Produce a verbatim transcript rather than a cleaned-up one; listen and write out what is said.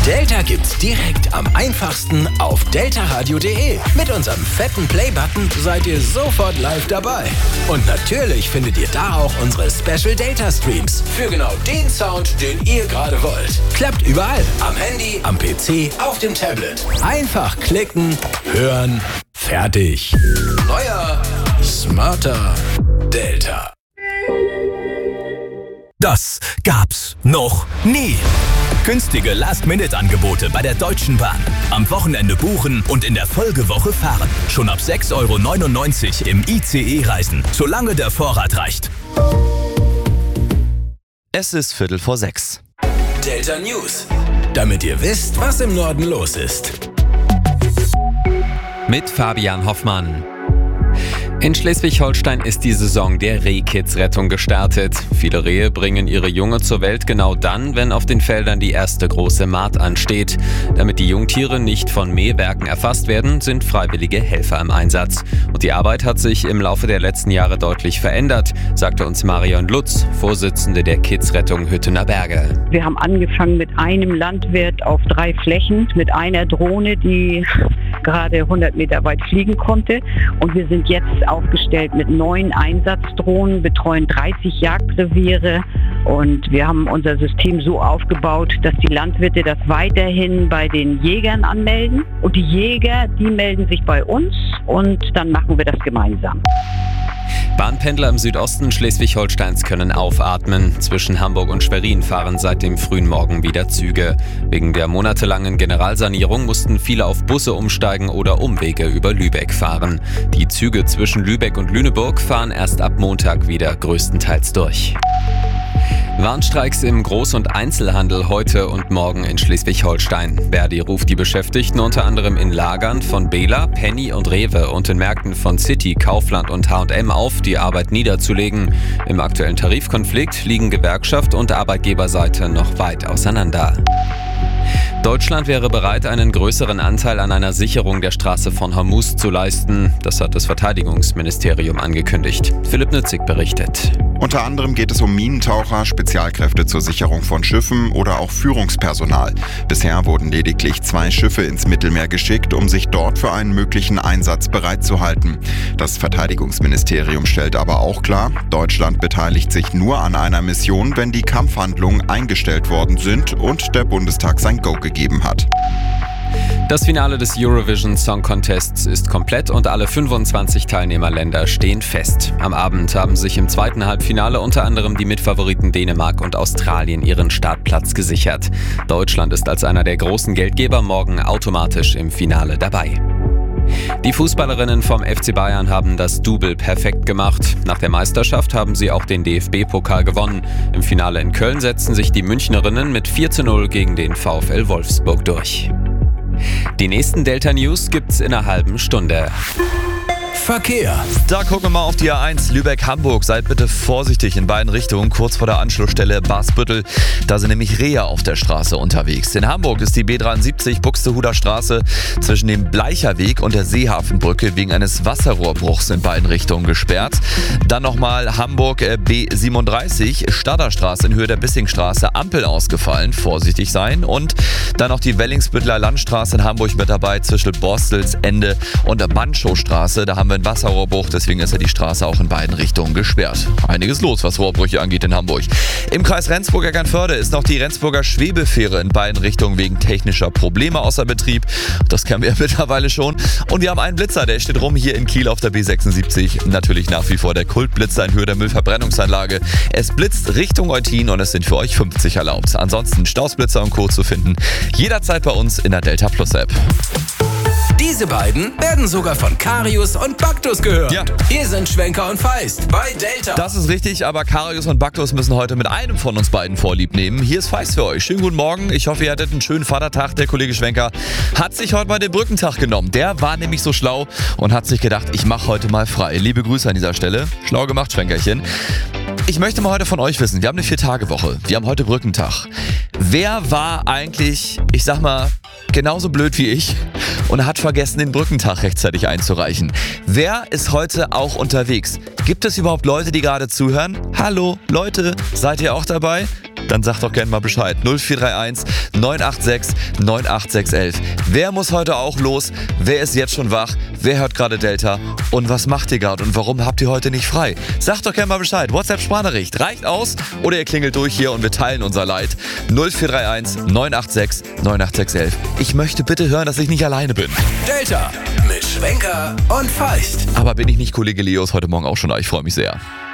Delta gibt's direkt am einfachsten auf deltaradio punkt de. Mit unserem fetten Play-Button seid ihr sofort live dabei. Und natürlich findet ihr da auch unsere Special Delta Streams für genau den Sound, den ihr gerade wollt. Klappt überall. Am Handy, am P C, auf dem Tablet. Einfach klicken, hören, fertig. Neuer, smarter Delta. Das gab's noch nie. Günstige Last-Minute-Angebote bei der Deutschen Bahn. Am Wochenende buchen und in der Folgewoche fahren. Schon ab sechs Euro neunundneunzig im I C E reisen, solange der Vorrat reicht. Es ist Viertel vor sechs. Delta News. Damit ihr wisst, was im Norden los ist. Mit Fabian Hoffmann. In Schleswig-Holstein ist die Saison der Rehkitzrettung gestartet. Viele Rehe bringen ihre Junge zur Welt genau dann, wenn auf den Feldern die erste große Mahd ansteht. Damit die Jungtiere nicht von Mähwerken erfasst werden, sind freiwillige Helfer im Einsatz. Und die Arbeit hat sich im Laufe der letzten Jahre deutlich verändert, sagte uns Marion Lutz, Vorsitzende der Kitzrettung Hüttener Berge. Wir haben angefangen mit einem Landwirt auf drei Flächen, mit einer Drohne, die gerade hundert Meter weit fliegen konnte. Und wir sind jetzt aufgestellt mit neun Einsatzdrohnen, betreuen dreißig Jagdreviere und wir haben unser System so aufgebaut, dass die Landwirte das weiterhin bei den Jägern anmelden und die Jäger, die melden sich bei uns und dann machen wir das gemeinsam. Bahnpendler im Südosten Schleswig-Holsteins können aufatmen. Zwischen Hamburg und Schwerin fahren seit dem frühen Morgen wieder Züge. Wegen der monatelangen Generalsanierung mussten viele auf Busse umsteigen oder Umwege über Lübeck fahren. Die Züge zwischen Lübeck und Lüneburg fahren erst ab Montag wieder größtenteils durch. Warnstreiks im Groß- und Einzelhandel heute und morgen in Schleswig-Holstein. Verdi ruft die Beschäftigten unter anderem in Lagern von Bela, Penny und Rewe und in Märkten von City, Kaufland und H und M auf, die Arbeit niederzulegen. Im aktuellen Tarifkonflikt liegen Gewerkschaft und Arbeitgeberseite noch weit auseinander. Deutschland wäre bereit, einen größeren Anteil an einer Sicherung der Straße von Hormuz zu leisten. Das hat das Verteidigungsministerium angekündigt. Philipp Nützig berichtet. Unter anderem geht es um Minentaucher, Spezialkräfte zur Sicherung von Schiffen oder auch Führungspersonal. Bisher wurden lediglich zwei Schiffe ins Mittelmeer geschickt, um sich dort für einen möglichen Einsatz bereitzuhalten. Das Verteidigungsministerium stellt aber auch klar, Deutschland beteiligt sich nur an einer Mission, wenn die Kampfhandlungen eingestellt worden sind und der Bundestag sein Go gegeben hat. Das Finale des Eurovision Song Contests ist komplett und alle fünfundzwanzig Teilnehmerländer stehen fest. Am Abend haben sich im zweiten Halbfinale unter anderem die Mitfavoriten Dänemark und Australien ihren Startplatz gesichert. Deutschland ist als einer der großen Geldgeber morgen automatisch im Finale dabei. Die Fußballerinnen vom F C Bayern haben das Double perfekt gemacht. Nach der Meisterschaft haben sie auch den D F B-Pokal gewonnen. Im Finale in Köln setzten sich die Münchnerinnen mit vier zu null gegen den VfL Wolfsburg durch. Die nächsten Delta News gibt's in einer halben Stunde. Verkehr. Da gucken wir mal auf die A eins Lübeck-Hamburg. Seid bitte vorsichtig in beiden Richtungen, kurz vor der Anschlussstelle Barsbüttel. Da sind nämlich Rehe auf der Straße unterwegs. In Hamburg ist die B dreiundsiebzig Buxtehuder Straße zwischen dem Bleicherweg und der Seehafenbrücke wegen eines Wasserrohrbruchs in beiden Richtungen gesperrt. Dann nochmal Hamburg äh, B siebenunddreißig, Stadterstraße in Höhe der Bissingstraße, Ampel ausgefallen, vorsichtig sein. Und dann noch die Wellingsbütteler Landstraße in Hamburg mit dabei zwischen Borstelsende und der Bandschowstraße. Da haben wir einen Wasserrohrbruch, deswegen ist ja die Straße auch in beiden Richtungen gesperrt. Einiges los, was Rohrbrüche angeht in Hamburg. Im Kreis Rendsburg-Eckernförde ist noch die Rendsburger Schwebefähre in beiden Richtungen wegen technischer Probleme außer Betrieb. Das kennen wir ja mittlerweile schon. Und wir haben einen Blitzer, der steht rum hier in Kiel auf der B sechsundsiebzig. Natürlich nach wie vor der Kultblitzer in Höhe der Müllverbrennungsanlage. Es blitzt Richtung Eutin und es sind für euch fünfzig erlaubt. Ansonsten Stausblitzer und Co. zu finden jederzeit bei uns in der Delta Plus App. Diese beiden werden sogar von Karius und Baktus gehört. Ja. Hier sind Schwenker und Feist bei Delta. Das ist richtig, aber Karius und Baktus müssen heute mit einem von uns beiden Vorlieb nehmen. Hier ist Feist für euch. Schönen guten Morgen. Ich hoffe, ihr hattet einen schönen Vatertag. Der Kollege Schwenker hat sich heute mal den Brückentag genommen. Der war nämlich so schlau und hat sich gedacht, ich mache heute mal frei. Liebe Grüße an dieser Stelle. Schlau gemacht, Schwenkerchen. Ich möchte mal heute von euch wissen, wir haben eine Vier-Tage-Woche. Wir haben heute Brückentag. Wer war eigentlich, ich sag mal, genauso blöd wie ich und hat vergessen, den Brückentag rechtzeitig einzureichen? Wer ist heute auch unterwegs? Gibt es überhaupt Leute, die gerade zuhören? Hallo, Leute, seid ihr auch dabei? Dann sag doch gerne mal Bescheid. null vier drei eins neun acht sechs neun acht sechs eins. Wer muss heute auch los? Wer ist jetzt schon wach? Wer hört gerade Delta? Und was macht ihr gerade? Und warum habt ihr heute nicht frei? Sagt doch gerne mal Bescheid. WhatsApp-Sprachnachricht. Reicht aus? Oder ihr klingelt durch hier und wir teilen unser Leid. null vier drei eins neun acht sechs neun acht sechs eins. Ich möchte bitte hören, dass ich nicht alleine bin. Delta mit Schwenker und Feist. Aber bin ich nicht Kollege Leos heute Morgen auch schon da? Ich freue mich sehr.